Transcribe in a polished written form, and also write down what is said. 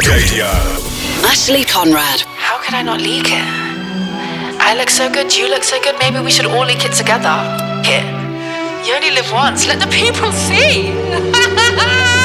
Radio. Ashley Conrad. How could I not leak it? I look so good, you look so good, maybe we should all leak it together. It. You only live once, let the people see.